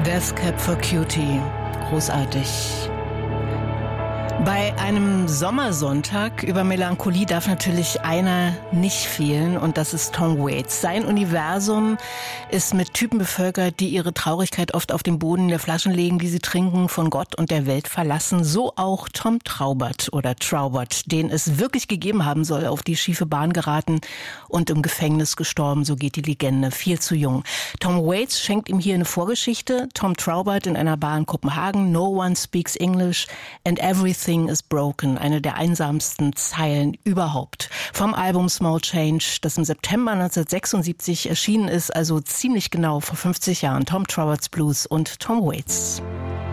Death Cab for Cutie. Großartig. Bei einem Sommersonntag über Melancholie darf natürlich einer nicht fehlen und das ist Tom Waits. Sein Universum ist mit Typen bevölkert, die ihre Traurigkeit oft auf den Boden der Flaschen legen, die sie trinken, von Gott und der Welt verlassen. So auch Tom Traubert oder Traubert, den es wirklich gegeben haben soll, auf die schiefe Bahn geraten und im Gefängnis gestorben, so geht die Legende, viel zu jung. Tom Waits schenkt ihm hier eine Vorgeschichte. Tom Traubert in einer Bar in Kopenhagen, No one speaks English and everything is broken, eine der einsamsten Zeilen überhaupt. Vom Album Small Change, das im September 1976 erschienen ist, also ziemlich genau vor 50 Jahren. Tom Traubert's Blues und Tom Waits.